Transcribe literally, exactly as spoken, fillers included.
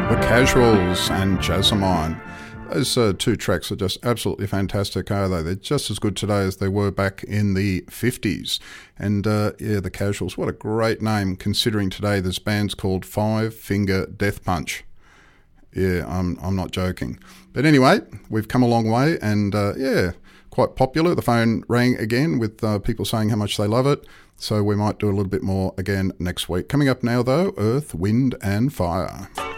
The Casuals and Jessamine. Those uh, two tracks are just absolutely fantastic, are they? They're just as good today as they were back in the fifties. And uh, yeah, The Casuals, what a great name, considering today this band's called Five Finger Death Punch. Yeah, I'm I'm not joking. But anyway, we've come a long way, and uh, yeah, quite popular. The phone rang again with uh, people saying how much they love it. So we might do a little bit more again next week. Coming up now, though, Earth, Wind and Fire.